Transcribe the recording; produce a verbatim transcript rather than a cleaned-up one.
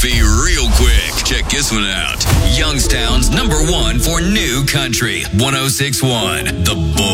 fee real quick. Check this one out. Youngstown's number one for new country. one oh six point one, The Bull.